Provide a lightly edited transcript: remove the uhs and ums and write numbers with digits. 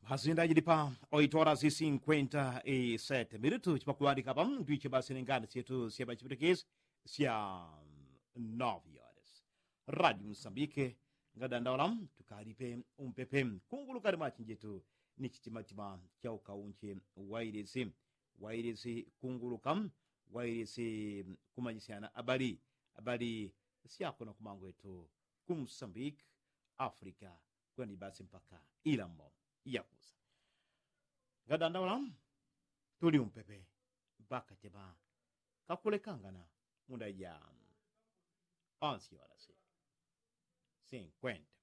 Hazinda jilipa 8 horas e 57 minutos chipakuwadi kapa mtwiche basi ningani sietu siaba chipitekezi sia 9 horas. Radio Msambike ngadandaolam tukalipe umpepe kungulukari machinjetu ni chitimatima cha ukaunche wairisi kungulukam wairisi kumanyisiana abali siako na kumangu etu kumsambik Afrika kwani basi mpaka ilambo yakuza ngadandaolam tuli umpepe mpaka cheba kakulekangana munda ya 11 horas 50